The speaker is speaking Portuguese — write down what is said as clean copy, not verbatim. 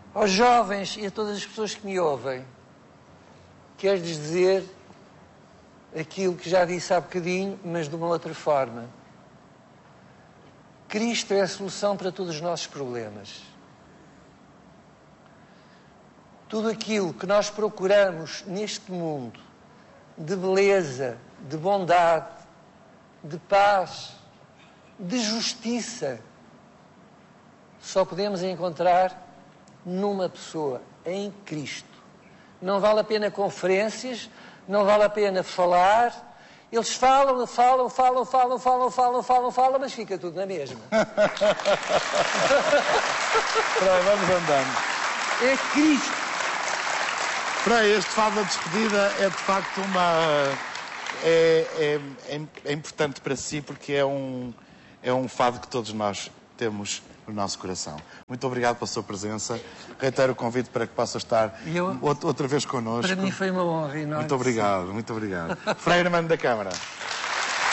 Aos jovens e a todas as pessoas que me ouvem, quero-lhes dizer aquilo que já disse há bocadinho, mas de uma outra forma. Cristo é a solução para todos os nossos problemas. Tudo aquilo que nós procuramos neste mundo, de beleza, de bondade, de paz, de justiça, só podemos encontrar numa pessoa, em Cristo. Não vale a pena conferências, não vale a pena falar. Eles falam, mas fica tudo na mesma. Vamos andando. É Cristo. Este fado da despedida é de facto uma... É importante para si porque é um fado que todos nós temos no nosso coração. Muito obrigado pela sua presença. Reitero o convite para que possa estar outra vez connosco. Para mim foi uma honra enorme. Muito obrigado, muito obrigado. Frei Armando da Câmara.